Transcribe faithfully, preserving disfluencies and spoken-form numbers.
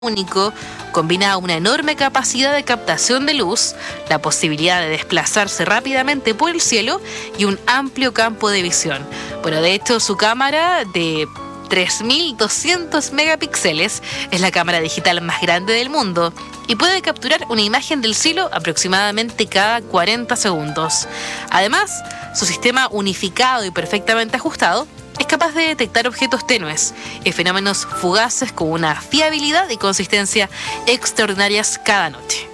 único combina una enorme capacidad de captación de luz, la posibilidad de desplazarse rápidamente por el cielo y un amplio campo de visión. Bueno, de hecho, su cámara de tres mil doscientos megapíxeles es la cámara digital más grande del mundo y puede capturar una imagen del cielo aproximadamente cada cuarenta segundos. Además, su sistema unificado y perfectamente ajustado es capaz de detectar objetos tenues y fenómenos fugaces con una fiabilidad y consistencia extraordinarias cada noche.